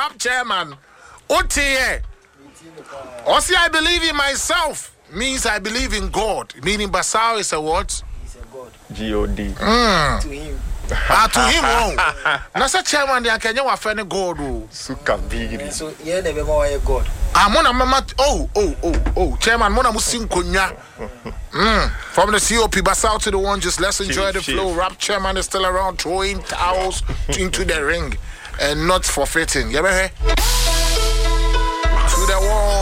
rap chairman. Otie. Also, I believe in myself means I believe in God. Meaning Basao is a what? He's a God. G-O-D. To him. To him, oh. Nasa chairman, they can you offend God. Suka bigri. So, yeah, never more a God. I'm on a mama. Oh. Chairman, Mona Musim Kunya. From the COP Basao to the one, just let's enjoy the flow. Rap chairman is still around throwing towels into the ring and not forfeiting. You ever hear? To the wall.